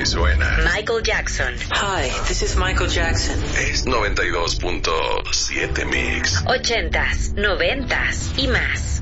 suena. Michael Jackson. Hi, this is Michael Jackson. Es 92.7 Mix. 80s, 90s y más.